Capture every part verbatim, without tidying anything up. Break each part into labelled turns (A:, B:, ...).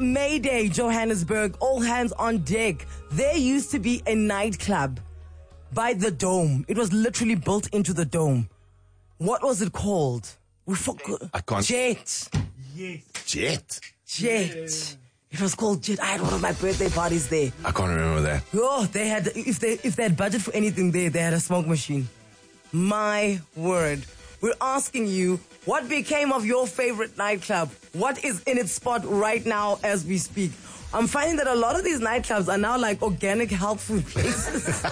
A: Mayday, Johannesburg, all hands on deck. There used to be a nightclub by the dome. It was literally built into the dome. What was it called? We forgot.
B: I can't.
A: Jet.
C: Yes.
B: Jet.
A: Jet. It was called Jet. I had one of my birthday parties there.
B: I can't remember that.
A: Oh, they had, if they, if they had budget for anything there, they had a smoke machine. My word. We're asking you, what became of your favorite nightclub? What is in its spot right now as we speak? I'm finding that a lot of these nightclubs are now like organic health food places.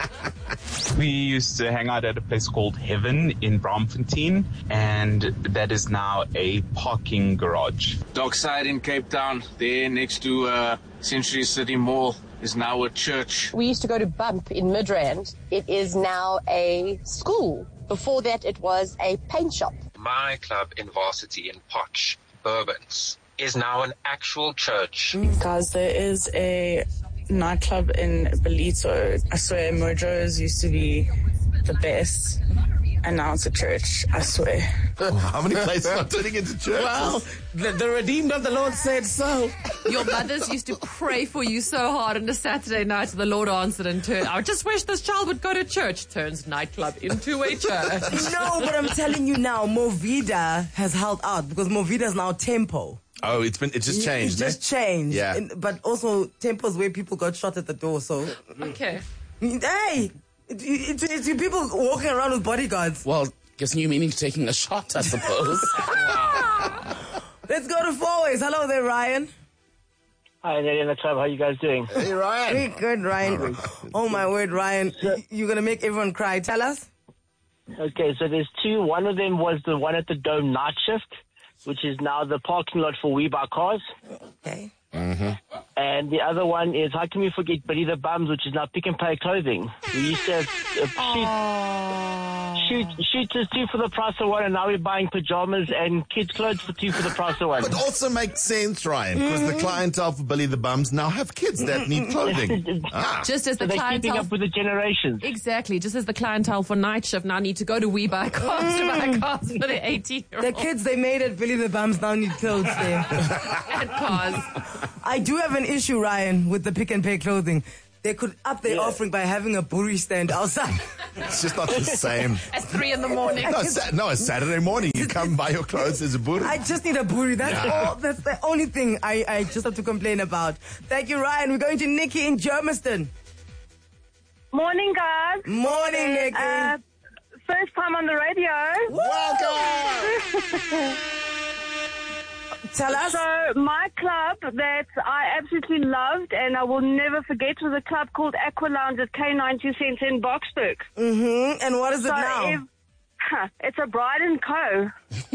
D: We used to hang out at a place called Heaven in Braamfontein, and that is now a parking garage.
E: Dockside in Cape Town, there next to uh, Century City Mall, is now a church.
F: We used to go to Bump in Midrand. It is now a school. Before that, it was a paint shop.
G: My club in Varsity in Potch, Bourbons, is now an actual church.
H: Guys, there is a nightclub in Belito. I swear, Mojo's used to be the best, and now it's a church. I swear.
B: Oh, how many places are turning into churches?
C: Well, the, the redeemed of the Lord said so.
I: Your mothers used to pray for you so hard on a Saturday night, the Lord answered and turned. I just wish this child would go to church. Turns nightclub into a church.
A: No, but I'm telling you now, Movida has held out because Movida is now Tempo.
B: Oh, it's been it's just changed.
A: It's just
B: eh?
A: changed.
B: Yeah.
A: And- but also Tempo's where people got shot at the door. So,
I: Okay.
A: hey, it, it, it's you people walking around with bodyguards.
C: Well, guess new meaning to taking a shot, I suppose.
A: Let's go to four ways. Hello there, Ryan.
J: Hi, Nelly in the club. How you guys doing?
B: Hey, Ryan.
A: Very good, Ryan. Oh my word, Ryan, y- you're gonna make everyone cry. Tell us.
J: Okay, so there's two. One of them was the one at the Dome Night Shift, which is now the parking lot for We Buy Cars.
A: Okay.
J: And the other one is, how can we forget Billy the Bums, which is now Pick and Pay Clothing. We used to have uh, shoot, shoot, shooters two for the price of one, and now we're buying pajamas and kids' clothes for two for the price of one.
B: But also makes sense, Ryan, because the clientele for Billy the Bums now have kids that need clothing. Ah.
I: Just as
J: So
I: the
J: they're keeping
I: clientele.
J: up with the generations.
I: Exactly. Just as the clientele for night shift now need to go to We Buy Cars to buy cars for the eighteen year
A: The
I: olds
A: kids they made at Billy the Bums now need clothes there.
I: and cars.
A: I do have an issue, Ryan, with the Pick and Pay Clothing. They could up their
J: Yeah.
A: offering by having a buri stand outside.
B: It's just not the same.
I: At three in the morning.
B: No, it's, no, it's Saturday morning. You come buy your clothes as a booty.
A: I just need a buri. That's all. That's the only thing I, I just have to complain about. Thank you, Ryan. We're going to Nikki in Germiston.
K: Morning, guys.
A: Morning, Nikki.
K: Uh, first time on the radio.
B: Welcome!
A: Tell us.
K: So my club that I absolutely loved and I will never forget was a club called Aqua Lounge at K ninety Centre in Boksburg.
A: Mm-hmm. And what is it
K: So
A: now?
K: if- huh, it's a Bride and Co.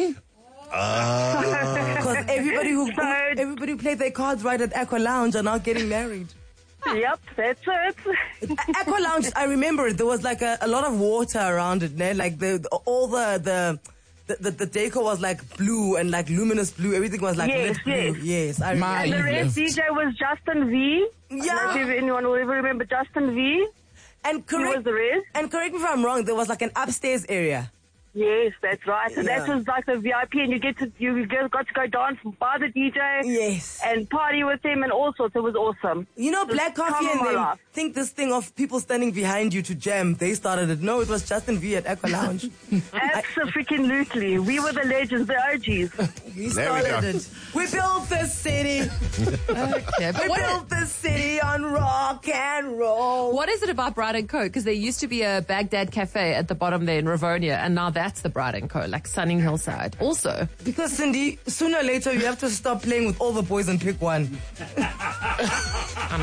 A: Because everybody who,
K: So-
A: who everybody who played their cards right at Aqua Lounge are now getting married.
K: Yep, that's it.
A: A- Aqua Lounge, I remember it. There was like a, a lot of water around it, né? Like the, the all the the. The, the, the decor was like blue and like luminous blue. Everything was like
K: Yes,
A: lit blue.
K: yes.
A: Yes, I
C: My-
A: remember.
K: The rest D J was Justin V.
A: Yeah.
K: I don't know if anyone will ever remember Justin V.
A: And
K: He was
A: correct,
K: the rest.
A: and correct me if I'm wrong, there was like an upstairs area.
K: Yes, that's right. So
A: Yeah.
K: that was like the V I P, and you get to you get- got to go dance by the D J
A: Yes.
K: and party with him and all sorts. It was awesome.
A: You know,
K: Just
A: Black
K: time
A: Coffee
K: of
A: and
K: my
A: them
K: life.
A: think this thing of people standing behind you to jam, they started it. No, it was Justin V at Aqua Lounge.
K: Absolutely. We were the legends, the O Gs.
A: We
B: There we
A: started
B: go.
A: it. We built this city.
I: Okay, but
A: We
I: what,
A: built this city on rock and roll.
I: what is it about Bride and Co? Because there used to be a Baghdad cafe at the bottom there in Ravonia, and now that's the Bride and Co, like Sunning Hillside. Also,
A: Because, Cindy, sooner or later you have to stop playing with all the boys and pick one.
I: I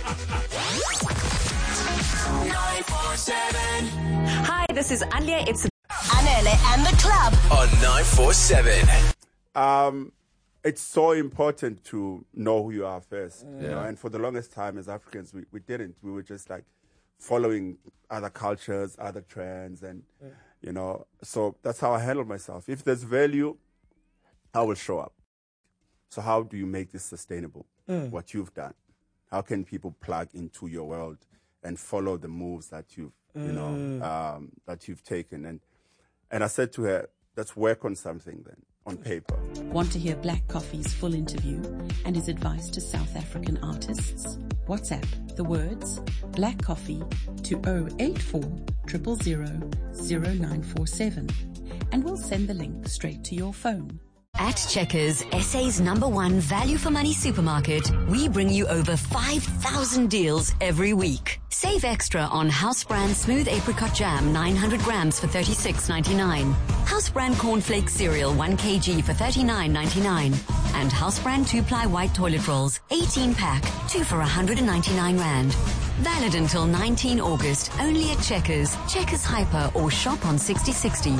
I: know.
L: nine four seven.
M: Hi, this is Alia. It's
L: Anele and the club.
N: On nine four seven.
O: Um, it's so important to know who you are first. You
B: Yeah.
O: know, and for the longest time as Africans, we, we didn't. We were just like following other cultures, other trends, and you know. So that's how I handle myself. If there's value, I will show up. So how do you make this sustainable?
A: Mm.
O: What you've done. How can people plug into your world and follow the moves that you've, you know,
A: Mm.
O: um, that you've taken? And and I said to her, let's work on something then. on paper.
P: Want to hear Black Coffee's full interview and his advice to South African artists? WhatsApp the words Black Coffee to zero eight four zero zero zero zero nine four seven and we'll send the link straight to your phone.
Q: At Checkers, S A's number one value for money supermarket, we bring you over five thousand deals every week. Save extra on House Brand Smooth Apricot Jam nine hundred grams for thirty-six ninety-nine. House Brand Cornflake Cereal one kilogram for thirty-nine ninety-nine. And House Brand two-ply white toilet rolls eighteen pack, two for one hundred ninety-nine rand. Valid until nineteenth August, only at Checkers, Checkers Hyper or shop on sixty sixty.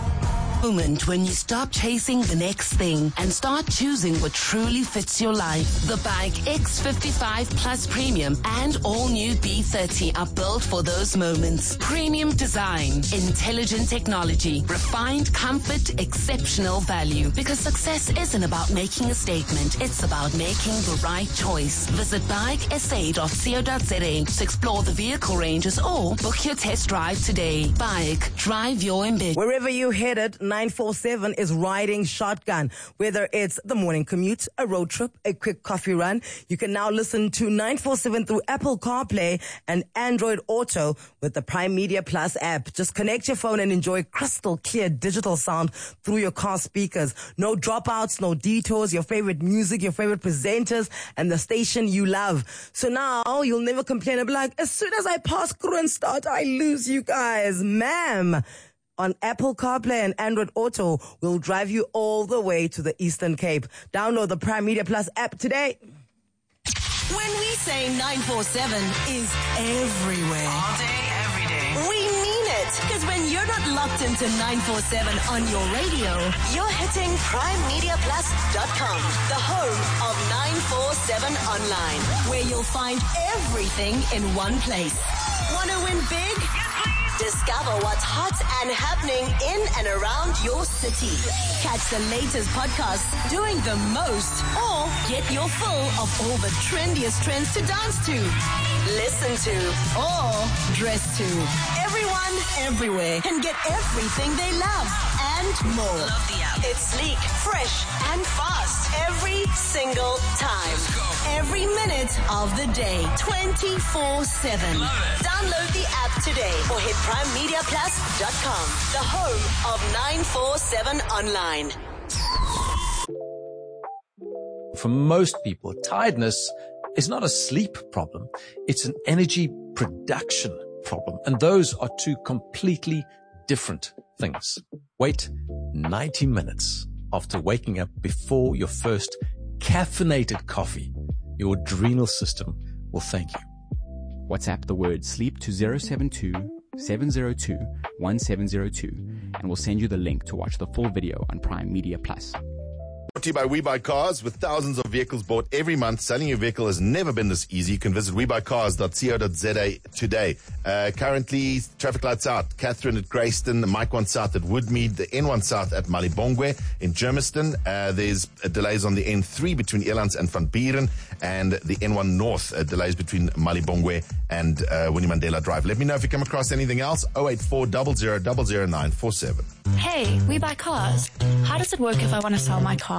R: Moment when you stop chasing the next thing and start choosing what truly fits your life. The Bike X fifty-five Plus Premium and all new B thirty are built for those moments. Premium design, intelligent technology, refined comfort, exceptional value. Because success isn't about making a statement, it's about making the right choice. Visit bike s a dot co dot z a to explore the vehicle ranges or book your test drive today. Bike, drive your ambition.
A: Wherever you headed, nine four seven is riding shotgun. Whether it's the morning commute, a road trip, a quick coffee run, you can now listen to nine four seven through Apple CarPlay and Android Auto with the Prime Media Plus app. Just connect your phone and enjoy crystal clear digital sound through your car speakers. No dropouts, no detours, your favorite music, your favorite presenters, and the station you love. So now you'll never complain and be like, as soon as I pass Kroonstad, I lose you guys. Ma'am. On Apple CarPlay and Android Auto, we'll drive you all the way to the Eastern Cape. Download the Prime Media Plus app today.
L: When we say nine four seven is everywhere. All day, every day. We mean it. Because when you're not locked into nine four seven on your radio, you're hitting prime media plus dot com, the home of nine four seven Online, where you'll find everything in one place. Want to win big? Discover what's hot and happening in and around your city. Catch the latest podcasts doing the most, or get your fill of all the trendiest trends to dance to, listen to, or dress to. Everyone, everywhere can get everything they love and more. Love the app. It's sleek, fresh, and fast every single time. Every minute of the day, twenty-four seven. Download the app today or hit prime media plus dot com, the home of nine four seven Online.
S: For most people, tiredness is not a sleep problem. It's an energy production problem. And those are two completely different things. Wait ninety minutes after waking up before your first caffeinated coffee. Your adrenal system will thank you.
T: WhatsApp the word sleep to zero seven two, seven zero two, one seven zero two and we'll send you the link to watch the full video on Prime Media Plus.
B: Brought to you by We Buy Cars. With thousands of vehicles bought every month, selling your vehicle has never been this easy. You can visit we buy cars dot co dot z a today. Uh, currently, traffic lights out. Catherine at Grayston, the Mike one South at Woodmead, the N one South at Malibongwe. In Germiston, uh, there's uh, delays on the N three between Elands and Van Buren, and the N one North, uh, delays between Malibongwe and uh, Winnie Mandela Drive. Let me know if you come across anything else. oh eight four, zero zero zero zero nine four seven.
U: Hey, We Buy Cars. How does it work if I want to sell my car?